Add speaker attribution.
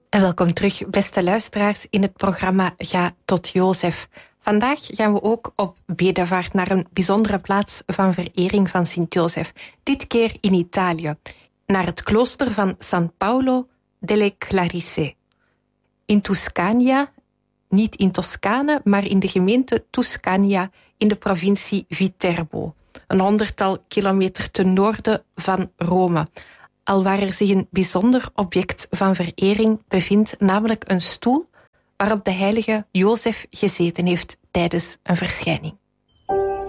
Speaker 1: En welkom terug, beste luisteraars, in het programma Ga tot Jozef. Vandaag gaan we ook op bedevaart naar een bijzondere plaats van verering van Sint-Jozef. Dit keer in Italië, naar het klooster van San Paolo delle Clarisse. In Tuscania, niet in Toscane, maar in de gemeente Tuscania in de provincie Viterbo. Een 100-tal kilometer ten noorden van Rome. Alwaar er zich een bijzonder object van verering bevindt, namelijk een stoel waarop de heilige Jozef gezeten heeft tijdens een verschijning.